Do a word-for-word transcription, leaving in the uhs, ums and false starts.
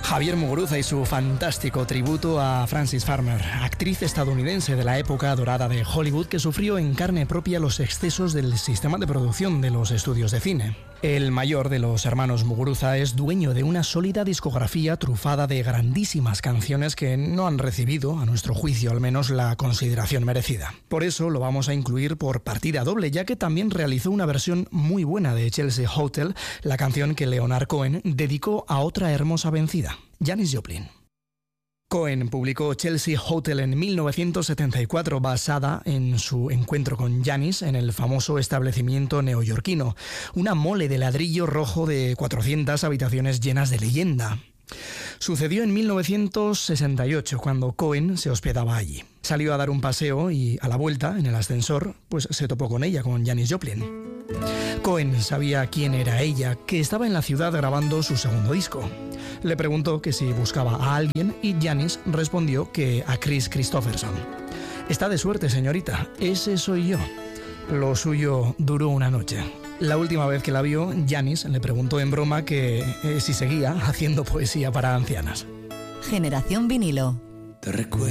Javier Muguruza y su fantástico tributo a Frances Farmer, actriz estadounidense de la época dorada de Hollywood que sufrió en carne propia los excesos del sistema de producción de los estudios de cine. El mayor de los hermanos Muguruza es dueño de una sólida discografía trufada de grandísimas canciones que no han recibido, a nuestro juicio al menos, la consideración merecida. Por eso lo vamos a incluir por partida doble, ya que también realizó una versión muy buena de Chelsea Hotel, la canción que Leonard Cohen dedicó a otra hermosa vencida, Janis Joplin. Cohen publicó Chelsea Hotel en mil novecientos setenta y cuatro basada en su encuentro con Janis en el famoso establecimiento neoyorquino, una mole de ladrillo rojo de cuatrocientas habitaciones llenas de leyenda. Sucedió en mil novecientos sesenta y ocho, cuando Cohen se hospedaba allí. Salió a dar un paseo y, a la vuelta, en el ascensor, pues se topó con ella, con Janis Joplin. Cohen sabía quién era ella, que estaba en la ciudad grabando su segundo disco. Le preguntó que si buscaba a alguien y Janis respondió que a Chris Christopherson. «Está de suerte, señorita, ese soy yo». Lo suyo duró una noche. La última vez que la vio, Janis le preguntó en broma que eh, si seguía haciendo poesía para ancianas. Generación Vinilo. Te recuerdo.